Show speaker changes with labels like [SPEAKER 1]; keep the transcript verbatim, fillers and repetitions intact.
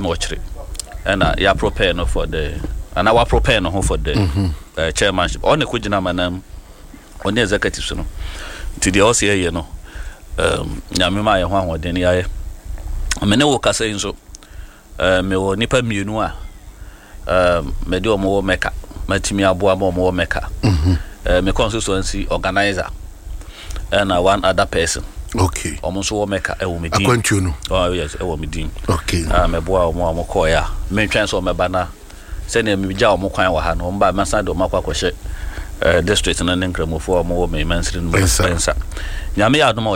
[SPEAKER 1] no ochre and ya prepare no for the and our prepare no for the mm-hmm. uh, chairmanship on the kujina manam on the executive no to the O C A no um nyame ma ye ho ahoden ya ye me ne wo kasa nso uh, me wo nipa mienu a um me de omo wo meka matimi aboa ma omo wo meka mhm uh, me constituency organizer and uh, one other person.
[SPEAKER 2] Okay.
[SPEAKER 1] Almost all make a woman. Oh, yes, a woman.
[SPEAKER 2] Okay.
[SPEAKER 1] I'm a boy or more coya. Main chance on my banner. Send him Jao Mokan Wahan on by Mansado Makwa district and an increment for more may mention Spencer. Yamia no more.